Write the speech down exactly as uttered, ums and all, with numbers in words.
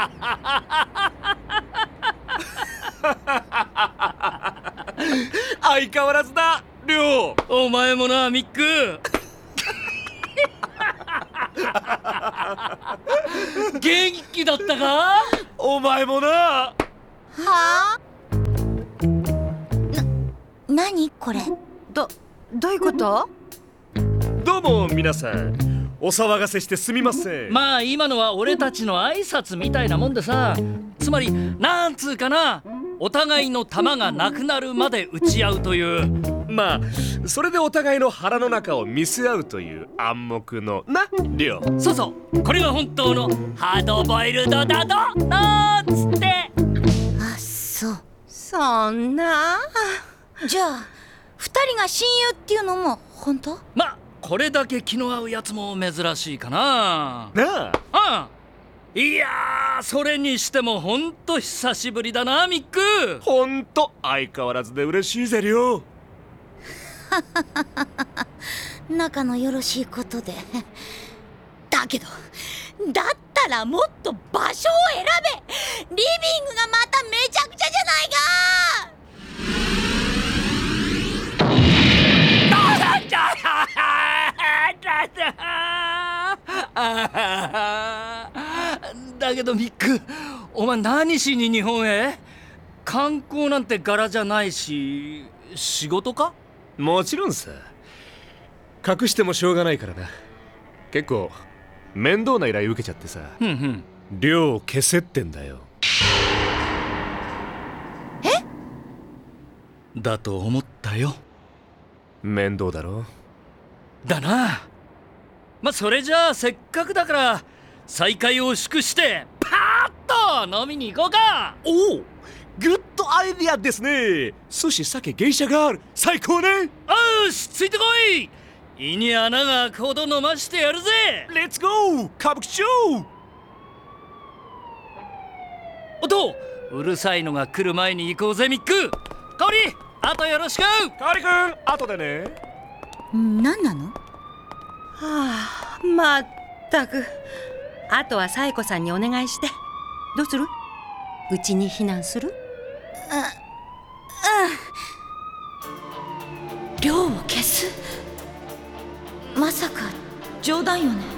相変わらずだ、りょう。 お前もな、ミック。元気だったか？ お前もな。 はあ？な、なにこれ？ ど、どういうこと？ どうも皆さん、お騒がせしてすみません。 まあ今のは俺たちの挨拶みたいなもんでさ、つまりなんつうかな、お互いの弾がなくなるまで撃ち合うという。 まあそれでお互いの腹の中を見せ合うという暗黙のな、りょう。 そうそう、これが本当のハードボイルドだどなんつって。 あ、そう。 そんな。 じゃあ二人が親友っていうのも本当？ まあこれだけ気の合うやつも珍しいかな。 なああ、いやー、それにしてもほんと久しぶりだな、ミック。 ほんと相変わらずで嬉しいぜ、りょう。 仲のよろしいことで。だけどだったらもっと場所を選べ。リビングがまためちゃくちゃじゃないか。 だけどミック、お前何しに日本へ？観光なんて柄じゃないし、仕事か？ もちろんさ。隠してもしょうがないからな。結構面倒な依頼受けちゃってさ。 ふんふん。 量を消せってんだよ。 え？ だと思ったよ。 面倒だろ。 だな。まあそれじゃあせっかくだから再会を祝してパーッと飲みに行こうか。 おお、グッドアイディアですね。寿司、酒、芸者ガール、最高ね。 よし、ついてこい。胃に穴が開くほど飲ましてやるぜ。 レッツゴー歌舞伎町。 おっと、うるさいのが来る前に行こうぜ、ミック。香織、あとよろしく。 カリ君、後でね。 何なの？ はあ、まったく。あとはサイコさんにお願いして。どうする？うちに避難する？ 量を消す？まさか冗談よね？